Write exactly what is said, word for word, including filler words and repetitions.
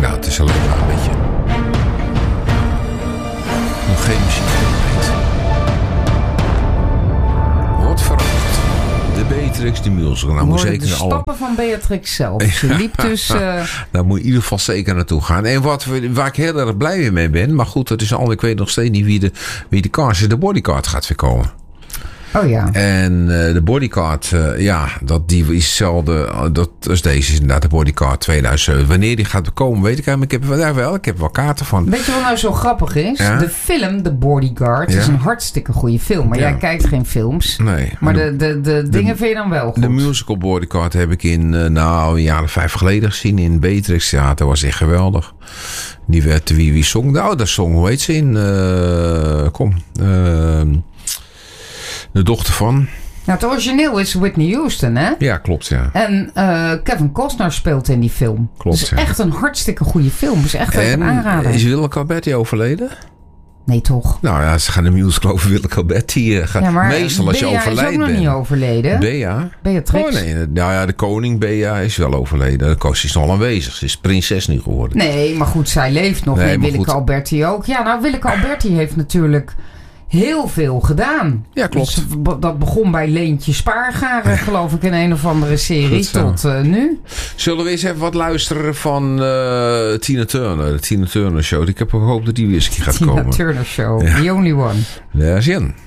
Nou, het is alleen maar een beetje... Nog geen muziek gedraaid. Wordt verwacht. De Beatrix, de musical. Nou, moet zeker de stappen alle... van Beatrix zelf. Ze liep dus... Uh... Daar moet je in ieder geval zeker naartoe gaan. En wat, waar ik heel erg blij mee ben... Maar goed, dat is al... Ik weet nog steeds niet wie de, wie de cars, de bodyguard gaat weer komen. Oh ja. En uh, de bodyguard, uh, ja, dat, die is hetzelfde. Uh, dat is deze is inderdaad de bodyguard tweeduizend zeven. Wanneer die gaat komen, weet ik eigenlijk. Ik heb er wel, ik heb wel kaarten van. Weet je wat nou zo grappig is? Ja? De film The Bodyguard ja? is een hartstikke goede film. Maar ja. jij kijkt geen films. Nee. Maar de, de, de, de dingen vind je dan wel goed. De musical Bodyguard heb ik in, uh, nou, een jaar of vijf geleden gezien in Beatrix. Ja, dat was echt geweldig. Die werd, wie, wie zong? Nou, dat zong, hoe heet ze in? Uh, kom. Uh, De dochter van... Nou, het origineel is Whitney Houston, hè? Ja, klopt, ja. En uh, Kevin Costner speelt in die film. Klopt, dus ja. echt een hartstikke goede film. Dus echt even aanraden. Is Willeke Alberti overleden? Nee, toch? Nou ja, ze gaan de musical over Willeke Alberti. Uh, ja, maar meestal als Bea je overlijdt is ook nog bent. niet overleden. Bea? Beatrix. Oh nee, nou ja, de koning Bea is wel overleden. Ze is nog aanwezig. Ze is prinses nu geworden. Nee, maar goed, zij leeft nog. Nee, en Willeke Alberti ook. Ja, nou, Willeke Alberti heeft natuurlijk... heel veel gedaan. Ja, klopt. Dus dat begon bij Leentje Spaargaren, geloof ik, in een of andere serie Goed, tot uh, nu. Zullen we eens even wat luisteren van uh, Tina Turner, de Tina Turner Show. Ik heb gehoopt dat die weer eens een keer gaat Tina komen. Tina Turner Show, ja. the only one. Daar is in.